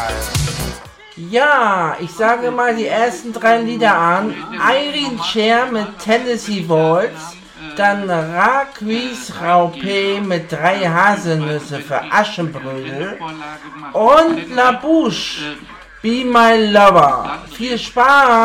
Ja, ich sage mal die ersten 3 Lieder an. Irene Cher mit Tennessee Waltz, dann Raquis Raupe mit 3 Haselnüsse für Aschenbrödel und La Bouche, Be My Lover. Viel Spaß!